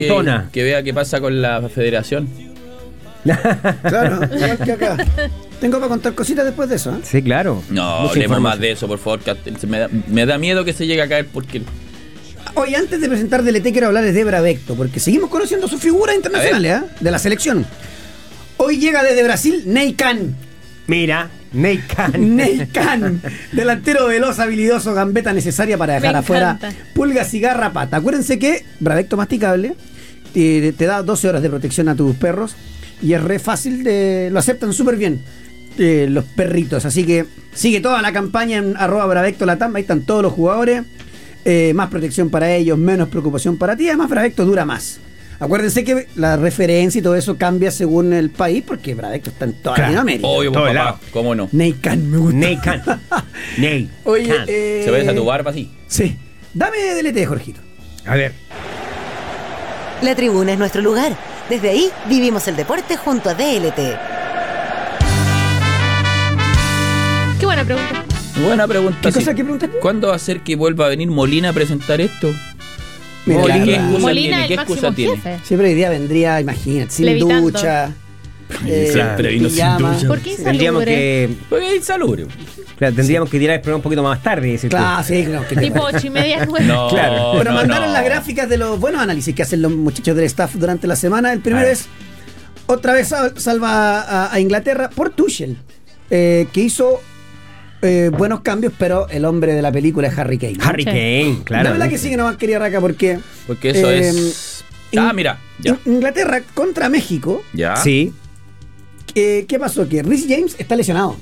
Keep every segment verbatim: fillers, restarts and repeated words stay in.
Que, que vea qué pasa con la federación. Claro, igual que acá. Tengo para contar cositas después de eso, ¿eh? Sí, claro. No, hablemos más de eso, por favor. Que me, da, me da miedo que se llegue a caer porque... Oye, antes de presentar D L T quiero hablarles de Bravecto, porque seguimos conociendo sus figuras internacionales, ¿eh? De la selección. Hoy llega desde Brasil Ney Can. Mira, Ney Can. Ney Can, delantero veloz, habilidoso, gambeta necesaria para dejar afuera pulgas y garrapata. Acuérdense que Bravecto masticable te, te da doce horas de protección a tus perros y es re fácil, de, lo aceptan súper bien eh, los perritos. Así que sigue toda la campaña en arroba Bravecto Latam, ahí están todos los jugadores. Eh, más protección para ellos, menos preocupación para ti. Además, Bravecto dura más. Acuérdense que la referencia y todo eso cambia según el país, porque Bravecto está en toda claro. Latinoamérica. Obvio, papá, lado. ¿Cómo no? Ney Can, me gusta. Ney Can. Ney. Oye, Can. Eh, ¿se ves a tu barba así? Sí. Dame D L T, Jorgito. A ver. La tribuna es nuestro lugar. Desde ahí vivimos el deporte junto a D L T. Qué buena pregunta. Buena pregunta. ¿Qué sí. cosa que preguntaste? ¿Cuándo va a ser que vuelva a venir Molina a presentar esto? Mira, Molina, ¿qué la, excusa Molina tiene? ¿Qué el excusa tiene? jefe. Siempre hoy día vendría, imagínate, sin Levitando. ducha. Eh, Siempre vino sin ducha. ¿Por qué Tendríamos que, Porque es insalubre. claro, tendríamos sí. que tirar el programa un poquito más tarde. Decir claro, sí, claro. Que tipo ocho y media, nueve. No, claro. Pero no, mandaron no. las gráficas de los buenos análisis que hacen los muchachos del staff durante la semana. El primero es, otra vez salva a, a Inglaterra por Tuchel, eh, que hizo eh, buenos cambios, pero el hombre de la película es Harry Kane, ¿no? Harry Kane, claro. La verdad que sí que nomás quería Raca porque... Porque eso eh, es... Ah, mira. Ya. Inglaterra contra México. Ya. Sí. Eh, ¿Qué pasó? Que Reece James está lesionado.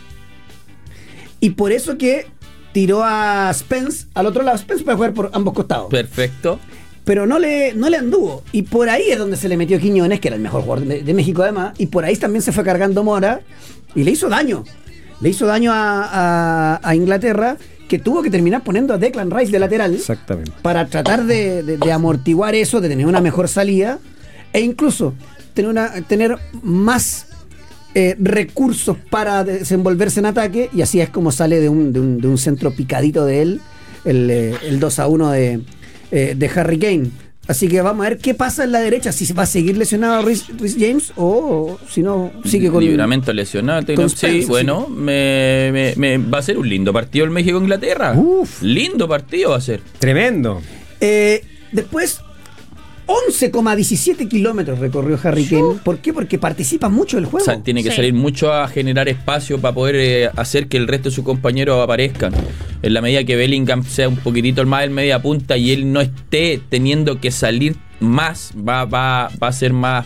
Y por eso que tiró a Spence al otro lado. Spence para jugar por ambos costados. Perfecto. Pero no le, no le anduvo. Y por ahí es donde se le metió Quiñones, que era el mejor jugador de, de México además. Y por ahí también se fue cargando Mora. Y le hizo daño. Le hizo daño a, a, a Inglaterra, que tuvo que terminar poniendo a Declan Rice de lateral. Exactamente. Para tratar de, de, de amortiguar eso, de tener una mejor salida. E incluso tener, una, tener más... Eh, recursos para desenvolverse en ataque, y así es como sale de un, de un, de un centro picadito de él el, eh, el dos a uno de, eh, de Harry Kane. Así que vamos a ver qué pasa en la derecha, si va a seguir lesionado Reece James o, o si no sigue con Libramento lesionado. con Sí, Spence, bueno, sí. Me, me, me, va a ser un lindo partido el México-Inglaterra. Uf. Lindo partido va a ser. Tremendo. Eh, después once coma diecisiete kilómetros recorrió Harry Kane. ¿Por qué? Porque participa mucho del juego. O sea, tiene que Sí. salir mucho a generar espacio para poder eh, hacer que el resto de sus compañeros aparezcan. En la medida que Bellingham sea un poquitito más el media punta y él no esté teniendo que salir más, va, va, va a ser más...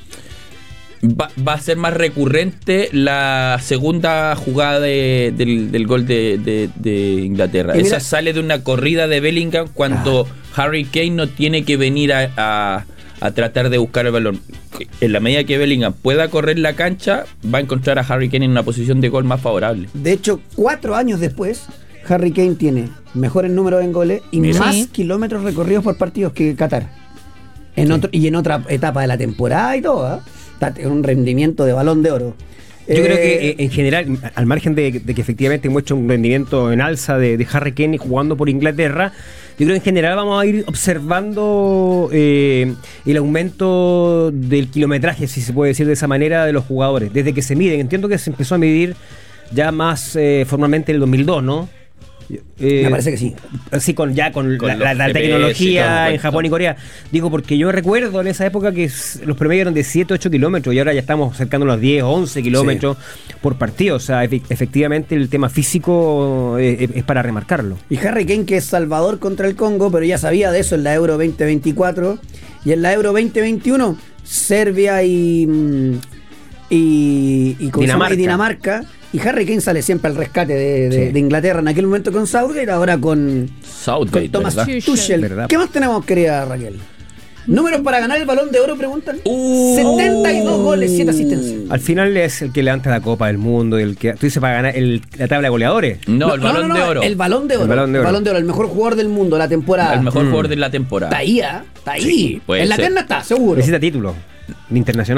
Va, va a ser más recurrente la segunda jugada de, del, del gol de, de, de Inglaterra. Y mira, esa sale de una corrida de Bellingham cuando ah. Harry Kane no tiene que venir a, a, a tratar de buscar el balón. En la medida que Bellingham pueda correr la cancha, va a encontrar a Harry Kane en una posición de gol más favorable. De hecho, cuatro años después, Harry Kane tiene mejores números en goles y Mira. más Sí. kilómetros recorridos por partidos que Qatar. En Sí. otro, y en otra etapa de la temporada y todo, ¿eh? Está en un rendimiento de Balón de Oro. Yo Eh, creo que eh, en general, al margen de, de que efectivamente muestra un rendimiento en alza de, de Harry Kane jugando por Inglaterra, yo creo que en general vamos a ir observando eh, el aumento del kilometraje, si se puede decir de esa manera, de los jugadores, desde que se miden. Entiendo que se empezó a medir ya más eh, formalmente en el dos mil dos, ¿no? Eh, Me parece que sí. Así con ya con, Con la, los la- la G P S y tecnología todo, en Japón y Corea. Digo, porque yo recuerdo en esa época que s- los promedios eran de siete, ocho kilómetros y ahora ya estamos acercando a los diez, once kilómetros por partido. O sea, efe- efectivamente el tema físico eh, es para remarcarlo. Y Harry Kane, que es Salvador contra el Congo, pero ya sabía de eso en la Euro veinte veinticuatro. Y en la Euro veinte veintiuno, Serbia y, mm, y, y, ¿cómo se llama? Dinamarca. Y Dinamarca. Y Harry Kane sale siempre al rescate de, de- Sí. de Inglaterra en aquel momento con Southgate, ahora con, Southgate, con Thomas ¿verdad? Tuchel. ¿Verdad? ¿Qué más tenemos, querida Raquel? ¿Números para ganar el Balón de Oro, preguntan? Uh. setenta y dos goles, siete asistencias. Al final es el que levanta la Copa del Mundo, el que tú dices para ganar el- la tabla de goleadores. No, el balón no, no, de oro. El Balón de Oro. El Balón de Oro. El Balón de Oro, el mejor jugador del mundo, la temporada. El mejor Mm. jugador de la temporada. Está ahí, ¿ah? Está ahí. Sí, puede en la ser. terna está, seguro. Necesita títulos internacionales.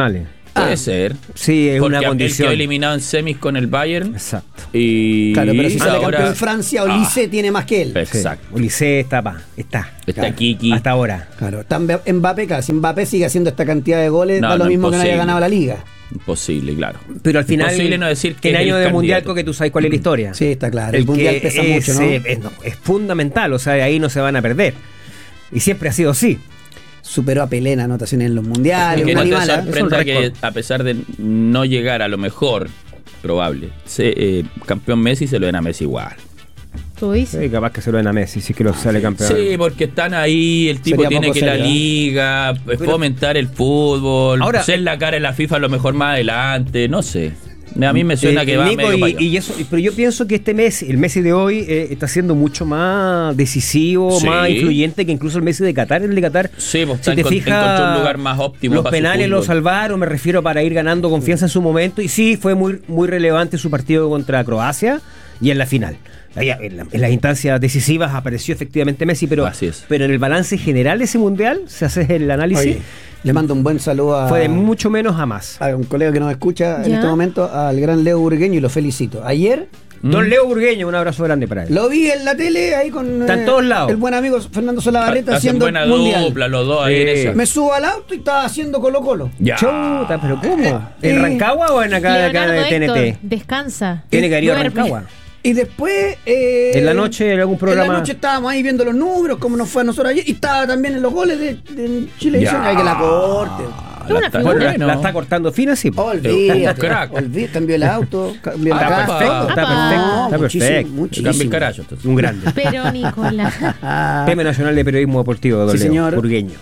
Puede Ah, ser. Sí, es Porque una él condición. quedó eliminado en semis con el Bayern. Exacto. Y Claro, pero si sale ahora campeón Francia, Olise tiene más que él. Exacto. Sí. Ulises está, pa, está. Está Claro. Kiki. Hasta ahora. Claro, está Mbappé, Mbappé, claro, si Mbappé sigue haciendo esta cantidad de goles, No, da lo no, mismo que no haya imposible. ganado la liga. Imposible, claro. Pero al final, Imposible no decir que en es año el de mundial, candidato. porque tú sabes cuál es la historia. Sí, está claro. El, El mundial que pesa es, mucho, ¿no? eh, es, no, es fundamental, o sea, de ahí no se van a perder. Y siempre ha sido así. Superó a Pelé en anotaciones en los mundiales. Que un no te animal, ¿eh? sorprenda Es un que récord. a pesar de no llegar a lo mejor, probable, se, eh, campeón Messi se lo den a Messi igual. Tú dices. Sí, capaz que se lo den a Messi, si es que lo sale campeón. Sí, porque están ahí, el tipo Sería tiene poco que ir a la serio, ¿eh? liga, fomentar el fútbol, Ahora- ser la cara en la FIFA a lo mejor más adelante, no sé. A mí me suena Eh, que va Nico, medio y, para allá. y eso, pero yo pienso que este Messi, el Messi de hoy, eh, está siendo mucho más decisivo, Sí. más influyente que incluso el Messi de Qatar. El de Qatar, Sí, pues, si te encont- fijas, encontró un lugar más óptimo los para su penales lo fútbol. salvaron, me refiero, para ir ganando confianza en su momento. Y sí, fue muy, muy relevante su partido contra Croacia y en la final. Ahí, En, la- en las instancias decisivas apareció efectivamente Messi, pero, Así es. pero en el balance general de ese mundial, se hace el análisis, Oye, le mando un buen saludo a, fue de mucho menos a más. a un colega que nos escucha en Ya. este momento, al gran Leo Burgueño, y lo felicito. Ayer Don Leo Burgueño, un abrazo grande para él. lo vi en la tele ahí con Está en eh, todos lados. el buen amigo Fernando Solabarrieta Hacen haciendo buena mundial. dupla los dos ahí Sí. en esa. Me subo al auto y estaba haciendo Colo Colo. Ya. Chuta, pero ¿cómo? Eh, ¿En Rancagua o en acá, de acá Leonardo de T N T? Héctor, descansa. Tiene que ir a Duerme. Rancagua. Y después... eh, En la noche, en algún programa. En la noche estábamos ahí viendo los números, como nos fue a nosotros ayer, y estaba también en los goles de, de Chile. Ya. Hay que la corte. Es una La está- figura. Bueno, la, bueno. la está cortando fina, sí. Olvídate, Crack. olvídate, cambió el auto, cambió la Ah, casa. perfecto, todo. está Apa. perfecto, está muchísimo, perfecto. muchísimo. Cambia el carajo, entonces. Un grande. Pero Nicolás. Ah, Premio Nacional de Periodismo Deportivo, don Sí, Leo señor. Burgueño.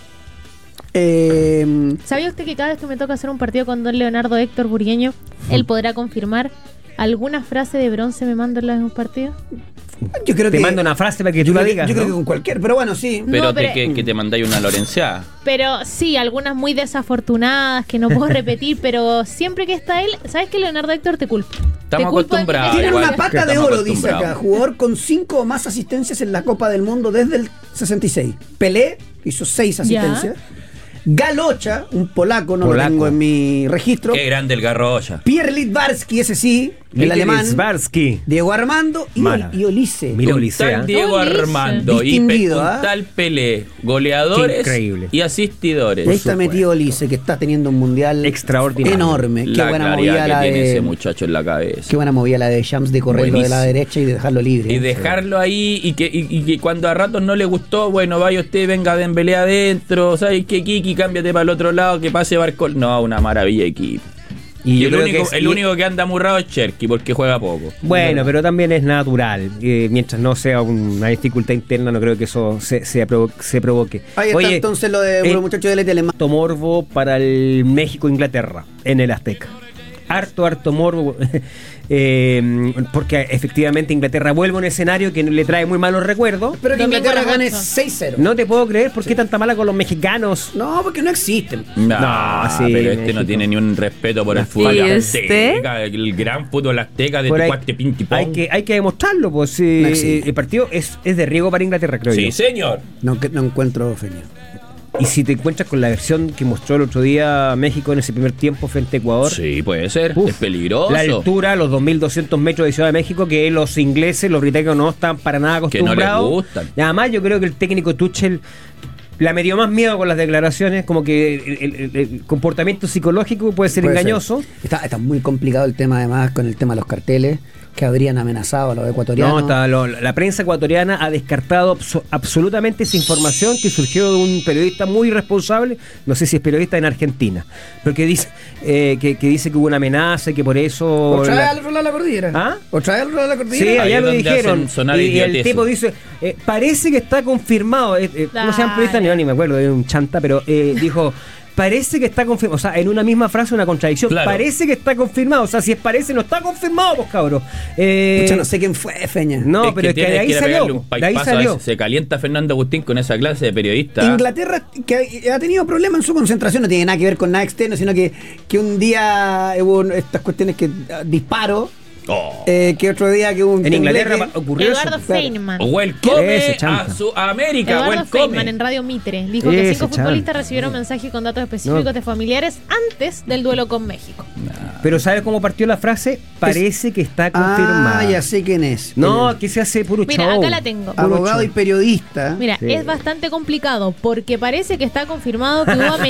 eh, ¿Sabía usted que cada vez que me toca hacer un partido con don Leonardo Héctor Burgueño, él podrá confirmar alguna frase de bronce me manda en los mismos partidos? yo creo Te que... mando una frase para que yo tú la creo que- digas. Yo creo que ¿no? con cualquier, pero bueno, sí. Pero No, te- pero- que, que te mandáis una lorenciada. Pero sí, algunas muy desafortunadas que no puedo repetir, pero siempre que está él, ¿sabes qué, Leonardo Héctor? Te culpo. Estamos Te culpo de que acostumbrados. te- Tienen igual una que pata de estamos oro, dice acá. acostumbrados. Jugador con cinco o más asistencias en la Copa del Mundo desde el sesenta y seis. Pelé hizo seis asistencias. Galocha, un polaco, no Polaco. lo tengo en mi registro. Qué grande el Garrocha. Pierre Litvarsky, ese sí, el Miguel alemán. Zbarsky. Diego Armando y, Mala. y Olise. Mira, Un Ulisea. tal Diego Ulises. Armando y Distinguido, pe- un ¿ah? tal Pelé, goleadores Increíble. y asistidores. Y ahí está metido Olise, que está teniendo un mundial Extraordinario. enorme. Qué La buena claridad movida que la tiene ese de. muchacho en la cabeza. Qué buena movida la de Shams de correrlo de la Buenísimo. derecha y de dejarlo libre. Y dejarlo ahí y que, y, y que cuando a ratos no le gustó, bueno, vaya usted, venga Dembélé adentro, ¿sabes qué, Kiki? Cámbiate para el otro lado, que pase Barcol. No, una maravilla de equipo. Y Y, yo el, creo único, que es- el y- único que anda amurrado es Cherky, porque juega poco. Bueno, pero también es natural. Eh, mientras no sea una dificultad interna, no creo que eso se, se, provo- se provoque. Ahí está Oye, entonces lo de eh, los muchachos del E T L. harto morbo para el México-Inglaterra en el Azteca. Harto, harto morbo. eh, porque efectivamente Inglaterra vuelve a un escenario que le trae muy malos recuerdos. Espero que Domingo Inglaterra a las gane ocho. seis cero. No te puedo creer por qué tanta mala con los mexicanos. No, porque no existen. No, No, sí, pero este México. no tiene ni un respeto por el fútbol ¿Y azteca, el gran fútbol azteca de Por tu ahí- cuate Pinti Pong. hay, que, hay que demostrarlo, pues sí, No existe. el partido es, es de riesgo para Inglaterra, creo Sí, yo. señor. No, que- no encuentro Feño. Y si te encuentras con la versión que mostró el otro día México en ese primer tiempo frente a Ecuador, Sí, puede ser. uf, es peligroso. la altura, los dos mil doscientos metros de Ciudad de México, que los ingleses, los británicos no están para nada Que no les acostumbrados. gustan. Y además yo creo que el técnico Tuchel la me dio más miedo con las declaraciones, como que el, el- el comportamiento psicológico puede ser Puede engañoso. ser. Está, está muy complicado el tema, además, con el tema de los carteles que habrían amenazado a los ecuatorianos. No, está, lo- la prensa ecuatoriana ha descartado abso- absolutamente esa información que surgió de un periodista muy responsable, no sé si es periodista en Argentina, pero que dice eh, que, que dice que hubo una amenaza y que por eso... Otra vez la- al otro lado de la cordillera. ¿Ah? Otra vez al otro lado de la Sí, cordillera. Ahí allá es lo donde dijeron. hacen sonar Y, y el idioteces. tipo dice, eh, parece que está confirmado. eh, eh, ¿Cómo se llama el periodista? Dale. No, ni me acuerdo, es un chanta, pero eh, dijo, parece que está confirmado. O sea, en una misma frase una contradicción. Claro. Parece que está confirmado. O sea, si es parece, no está confirmado, pues cabros. Eh, Pucha, no sé quién fue, Feña. no, Es pero es que tiene de ahí que salió. pegarle un po, De ahí paipazo a salió. ese. Se calienta Fernando Agustín con esa clase de periodista. Inglaterra, que ha tenido problemas en su concentración, no tiene nada que ver con nada externo, sino que, que un día hubo estas cuestiones que ah, disparo. Oh. Eh, que otro día que hubo un En Inglaterra tembleque. ocurrió Eduardo eso. Feynman. Welcome Ese a, chanta. su, a América. Eduardo Feynman Welcome. en Radio Mitre dijo que Ese cinco chanta. futbolistas recibieron mensajes con datos específicos No. de familiares antes del duelo con México. Pero ¿sabes cómo partió la frase? Parece que está confirmada. Ah, ya sé quién es. No, El que se hace puro Mira, show. acá la tengo. Puro abogado show. y periodista. Mira, Sí. es bastante complicado porque parece que está confirmado que hubo